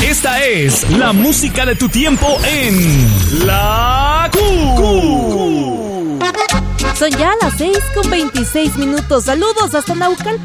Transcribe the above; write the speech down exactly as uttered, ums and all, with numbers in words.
Esta es la música de tu tiempo en La Q. Son ya las seis con veintiséis minutos. Saludos hasta Naucalpan.